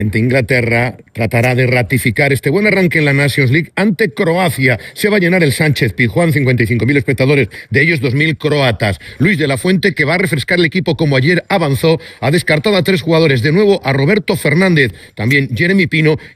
Inglaterra tratará de ratificar este buen arranque en la Nations League ante Croacia. Se va a llenar el Sánchez Pizjuán, 55.000 espectadores, de ellos 2.000 croatas. Luis de la Fuente, que va a refrescar el equipo como ayer avanzó, ha descartado a 3 jugadores, de nuevo a Roberto Fernández, también Jeremy Pino